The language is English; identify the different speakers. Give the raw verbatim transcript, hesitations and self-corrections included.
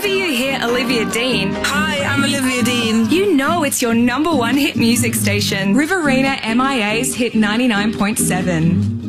Speaker 1: Whenever you hear Olivia Dean,
Speaker 2: Hi, I'm Olivia Dean.
Speaker 1: you know it's your number one hit music station, Riverina M I A's Hit ninety-nine point seven.